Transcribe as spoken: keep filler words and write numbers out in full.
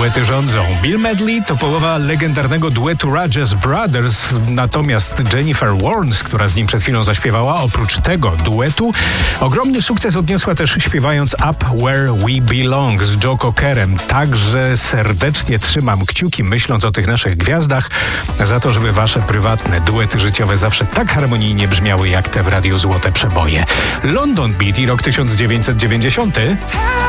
duety rządzą. Bill Medley to połowa legendarnego duetu Rogers Brothers, natomiast Jennifer Warnes, która z nim przed chwilą zaśpiewała, oprócz tego duetu ogromny sukces odniosła też śpiewając Up Where We Belong z Joe Cockerem. Także serdecznie trzymam kciuki, myśląc o tych naszych gwiazdach, za to, żeby wasze prywatne duety życiowe zawsze tak harmonijnie brzmiały jak te w Radiu Złote Przeboje. London Beat i rok tysiąc dziewięćset dziewięćdziesiąty.